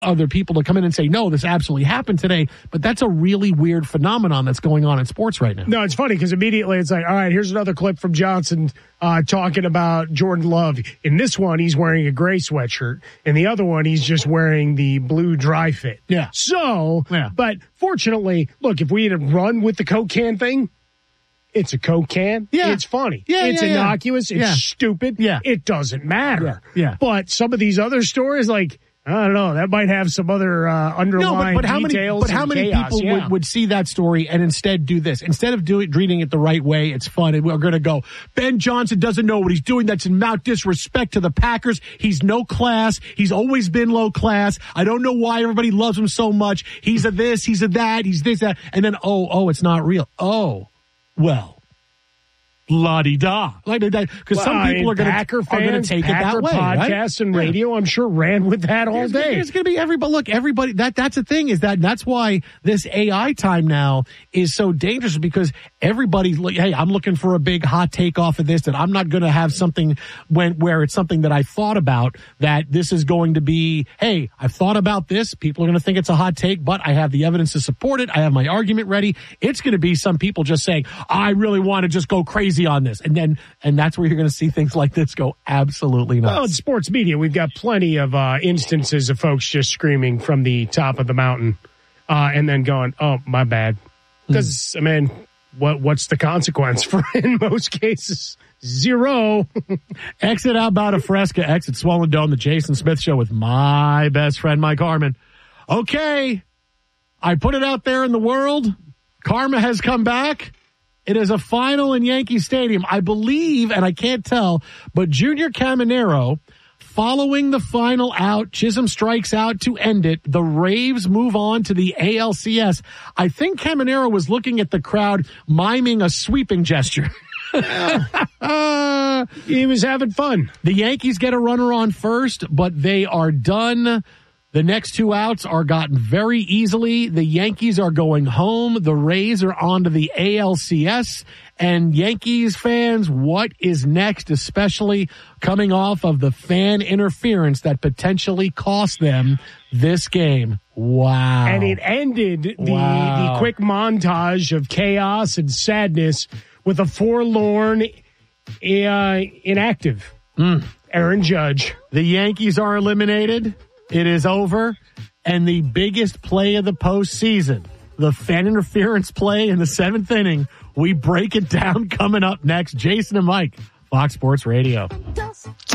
other people to come in and say, no, this absolutely happened today. But that's a really weird phenomenon that's going on in sports right now. No, it's funny because immediately it's like, all right, here's another clip from Johnson talking about Jordan Love. In this one, he's wearing a gray sweatshirt. In the other one, he's just wearing the blue dry fit. Yeah. So, but fortunately, look, if we had run with the Coke can thing, it's a Coke can. Yeah. It's funny. Yeah, it's innocuous. Yeah. It's stupid. Yeah. It doesn't matter. Yeah. But some of these other stories, like, I don't know, that might have some other underlying details. But how many chaos, people would see that story and instead do this? Instead of reading it the right way, it's fun, and we're going to go, Ben Johnson doesn't know what he's doing. That's in mount disrespect to the Packers. He's no class. He's always been low class. I don't know why everybody loves him so much. He's a this, he's a that, he's this, that. And then, oh, it's not real. Oh, well. La-di-da. Like that, because some people are going to take it that way. Podcasts and radio, I'm sure, ran with that all day. It's going to be everybody. Look, everybody. That's the thing, is that's why this AI time now is so dangerous, because everybody's like, hey, I'm looking for a big hot take off of this, and I'm not going to have something where it's something that I thought about, that this is going to be, hey, I've thought about this. People are going to think it's a hot take, but I have the evidence to support it. I have my argument ready. It's going to be some people just saying, I really want to just go crazy on this, and that's where you're going to see things like this go absolutely nuts. Well, in sports media, we've got plenty of instances of folks just screaming from the top of the mountain and then going, oh, my bad. Because, I mean, what's the consequence for, in most cases? Zero. Exit Outbound of Fresca, exit Swollen Dome, the Jason Smith Show with my best friend, Mike Harmon. Okay, I put it out there in the world. Karma has come back. It is a final in Yankee Stadium. I believe, and I can't tell, but Junior Caminero, following the final out, Chisholm strikes out to end it. The Raves move on to the ALCS. I think Caminero was looking at the crowd, miming a sweeping gesture. He was having fun. The Yankees get a runner on first, but they are done. The next two outs are gotten very easily. The Yankees are going home. The Rays are on to the ALCS. And Yankees fans, what is next, especially coming off of the fan interference that potentially cost them this game? Wow. And it ended the quick montage of chaos and sadness with a forlorn inactive Aaron Judge. The Yankees are eliminated. It is over. And the biggest play of the postseason, the fan interference play in the seventh inning, we break it down coming up next. Jason and Mike, Fox Sports Radio.